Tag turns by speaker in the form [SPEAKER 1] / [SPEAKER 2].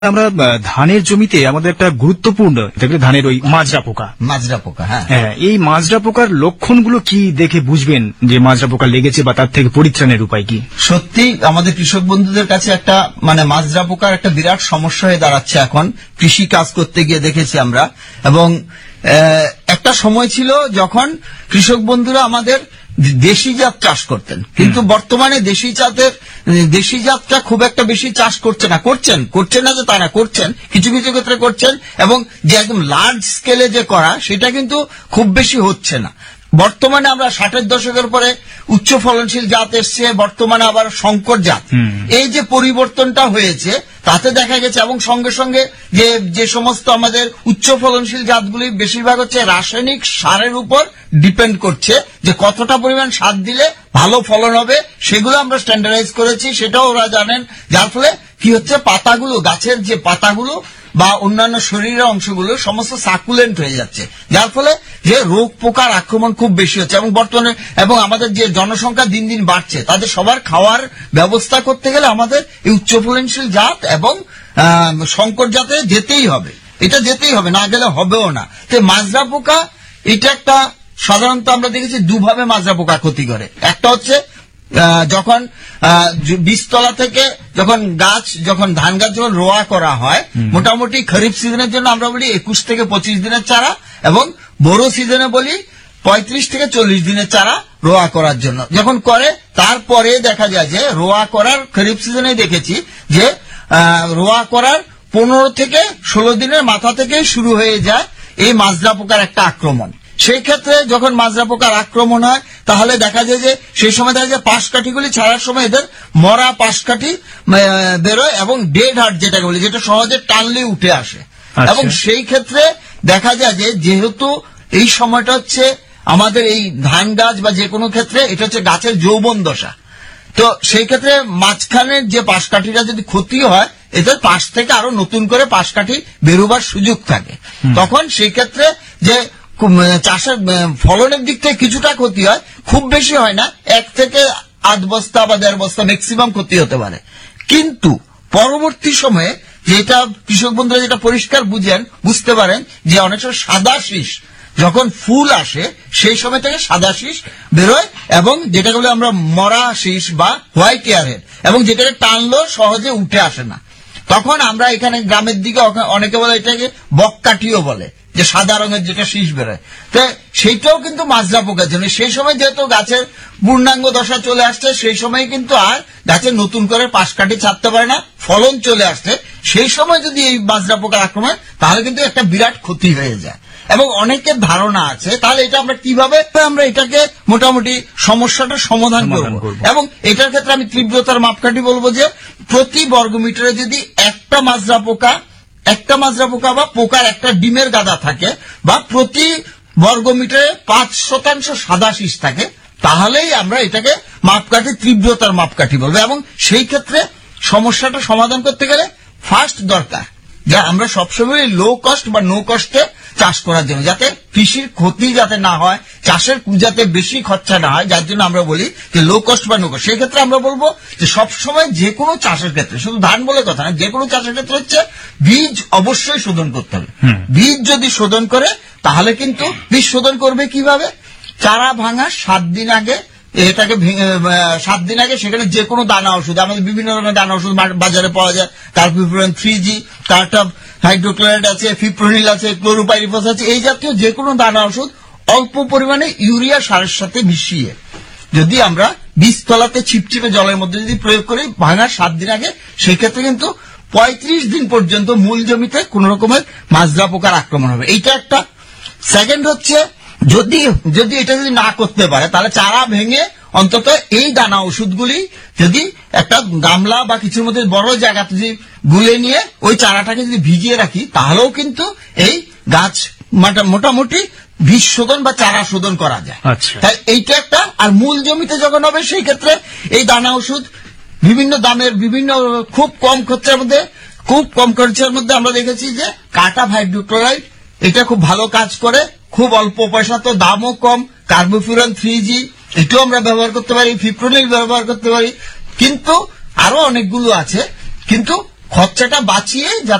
[SPEAKER 1] আমরা ধানের জমিতে আমাদের একটা গুরুত্বপূর্ণ ধানের ওই মাজরা পোকা হ্যাঁ এই মাজরা পোকার লক্ষণগুলো কি দেখে বুঝবেন যে মাজরা পোকা লেগেছে বা তার থেকে পরিত্রাণের উপায় কি?
[SPEAKER 2] সত্যি আমাদের কৃষক বন্ধুদের কাছে একটা মাজরা পোকার একটা বিরাট সমস্যা হয়ে দাঁড়াচ্ছে এখন কৃষি কাজ করতে গিয়ে দেখেছি আমরা। এবং একটা সময় ছিল যখন কৃষক বন্ধুরা আমাদের দেশি জাত চাষ করতেন, কিন্তু বর্তমানে দেশি জাতটা খুব একটা বেশি চাষ করছে না। করছেন না যে তারা করছেন, কিছু কিছু ক্ষেত্রে করছেন, এবং যে একদম লার্জ স্কেলে যে করা সেটা কিন্তু খুব বেশি হচ্ছে না। বর্তমানে আমরা 60-এর দশকের পরে উচ্চ ফলনশীল জাত এসছে, বর্তমানে আবার সংকর জাত। এই যে পরিবর্তনটা হয়েছে তাতে দেখা গেছে, এবং সঙ্গে সঙ্গে যে সমস্ত আমাদের উচ্চ ফলনশীল জাতগুলি বেশিরভাগ হচ্ছে রাসায়নিক সারের উপর ডিপেন্ড করছে, যে কতটা পরিমাণ সার দিলে ভালো ফলন হবে, সেগুলো আমরা স্ট্যান্ডার্ডাইজ করেছি, সেটাও ওরা জানেন। যার ফলে কি হচ্ছে, পাতাগুলো, গাছের যে পাতাগুলো বা অন্যান্য শরীরের অংশগুলো সমস্ত সাকুলেন্ট হয়ে যাচ্ছে, যার ফলে যে রোগ পোকার আক্রমণ খুব বেশি হচ্ছে। এবং বর্তমানে আমাদের যে জনসংখ্যা দিন দিন বাড়ছে, তাদের সবার খাওয়ার ব্যবস্থা করতে গেলে আমাদের এই উচ্চ ফলনশীল জাত এবং সংকর জাতে যেতেই হবে, এটা যেতেই হবে, না গেলে হবেও না। তো মাজরা পোকা এটা একটা সাধারণত আমরা দেখেছি দুভাবে মাজরা পোকা ক্ষতি করে। একটা হচ্ছে যখন বীজতলা থেকে যখন ধান গাছ যখন রোয়া করা হয়, মোটামুটি খরিফ সিজনের জন্য আমরা বলি 21 থেকে 25 দিনের চারা, এবং বোরো সিজনে বলি 35 থেকে 40 দিনের চারা রোয়া করার জন্য যখন করে। তারপরে দেখা যায় যে রোয়া করার খরিফ সিজনে দেখেছি যে রোয়া করার 15 থেকে 16 দিনের মাথা থেকে শুরু হয়ে যায় এই মাজরা পোকার একটা আক্রমণ। সেই ক্ষেত্রে যখন মাজরা পোকার আক্রমণ হয়, তাহলে দেখা যায় যে সেই সময় দেখা যায় পাশকাঠিগুলি ছাড়ার সময় এদের মরা পাশকাঠি বেরোয়, এবং ডেড হার্ট যেটাকে বলি, যেটা সহজে টানলে উঠে আসে। এবং সেই ক্ষেত্রে দেখা যায় যে যেহেতু এই সময়টা হচ্ছে আমাদের এই ধান গাছ বা যে কোনো ক্ষেত্রে এটা হচ্ছে গাছের যৌবন দশা, তো সেই ক্ষেত্রে মাঝখানের যে পাশকাঠিটা যদি ক্ষতি হয়, এদের পাশ থেকে আরো নতুন করে পাশকাঠি বেরোবার সুযোগ থাকে। তখন সেই ক্ষেত্রে যে চাষের ফলনের দিক থেকে কিছুটা ক্ষতি হয়, খুব বেশি হয় না, 1 থেকে 8 বস্তা বা 1.5 বস্তা ম্যাক্সিমাম ক্ষতি হতে পারে। কিন্তু পরবর্তী সময়ে যেটা কৃষক বন্ধুরা যেটা পরিষ্কার বুঝতে পারেন যে অনেক সময় সাদা শীষ যখন ফুল আসে, সেই সময় থেকে সাদা শীষ বেরোয়, এবং যেটাকে বলে আমরা মরা শীষ বা হোয়াইট এয়ারহেড, এবং যেটাকে টানলেও সহজে উঠে আসে না। তখন আমরা এখানে গ্রামের দিকে অনেকে বলে এটাকে বককাঠিও বলে, যে সাদা রঙের যেটা শীষ বেরোয়। তো সেইটাও কিন্তু মাজরা পোকার জন্য। সেই সময় যেহেতু গাছের পূর্ণাঙ্গ দশা চলে আসছে, সেই সময় কিন্তু আর গাছের নতুন করে পাশকাঠি ছাড়তে পারে না, ফলন চলে আসছে। সেই সময় যদি এই মাজরা পোকার আক্রমণ, তাহলে কিন্তু একটা বিরাট ক্ষতি হয়ে যায়। এবং অনেকের ধারণা আছে তাহলে এটা আমরা কিভাবে আমরা এটাকে মোটামুটি সমস্যাটা সমাধান করব। এবং এটার ক্ষেত্রে আমি তীব্রতার মাপকাঠি বলবো যে প্রতি বর্গমিটারে যদি একটা মাজরা পোকা বা পোকার একটা ডিমের গাদা থাকে, বা প্রতি বর্গমিটারে 5% সাদা শীষ থাকে, তাহলেই আমরা এটাকে মাপকাঠি তীব্রতার মাপকাঠি বলবো। এবং সেই ক্ষেত্রে সমস্যাটা সমাধান করতে গেলে ফার্স্ট দরকার যে আমরা সবসময় লো কস্ট বা নো কস্টে চাষ করার জন্য, যাতে কৃষির ক্ষতি যাতে না হয়, চাষের যাতে বেশি খরচা না হয়, যার জন্য আমরা বলি যে লো কস্ট বা নো কস্ট। সেই ক্ষেত্রে আমরা বলবো যে সবসময় যে কোনো চাষের ক্ষেত্রে, শুধু ধান বলে কথা না, যে কোনো চাষের ক্ষেত্রে হচ্ছে বীজ অবশ্যই শোধন করতে হবে। বীজ যদি শোধন করে, তাহলে কিন্তু বীজ শোধন করবে কিভাবে, চারা ভাঙা 7 দিন আগে এটাকে 7 দিন আগে সেখানে যে কোনো দানা ওষুধ, আমাদের বিভিন্ন ধরনের দানা ওষুধ বাজারে পাওয়া যায়, কার্বিফিউরান 3G, কার্টাপ হাইড্রোক্লোরাইড আছে, ফিপ্রোনিল আছে, ক্লোরোপাইরিফস আছে, এই জাতীয় যে কোনো দানা ওষুধ অল্প পরিমাণে ইউরিয়া সারের সাথে মিশিয়ে যদি আমরা বীজতলাতে ছিপছিপে জলের মধ্যে যদি প্রয়োগ করি ভাঙার 7 দিন আগে, সেক্ষেত্রে কিন্তু 35 দিন পর্যন্ত মূল জমিতে কোন রকমের মাজরা পোকার আক্রমণ হবে। এইটা একটা। সেকেন্ড হচ্ছে যদি এটা যদি না করতে পারে, তাহলে চারা ভেঙে অন্তত এই দানা ওষুধগুলি যদি একটা গামলা বা কিছুর মধ্যে বড় জায়গাতে যদি গুলে নিয়ে ওই চারাটাকে যদি ভিজিয়ে রাখি, তাহলেও কিন্তু এই গাছ মোটামুটি বীজ শোধন বা চারা শোধন করা যায়। তাই এইটা একটা। আর মূল জমিতে যখন হবে, সেই ক্ষেত্রে এই দানা ওষুধ বিভিন্ন দামের, বিভিন্ন খুব কম খরচের মধ্যে আমরা দেখেছি যে কার্টাপ হাইড্রোক্লোরাইড এটা খুব ভালো কাজ করে, খুব অল্প পয়সা, তো দামও কম। কার্বোফিউরান 3G এটাও আমরা ব্যবহার করতে পারি, ফিপ্রোনিল ব্যবহার করতে পারি, কিন্তু আরো অনেকগুলো আছে, কিন্তু খরচাটা বাঁচিয়ে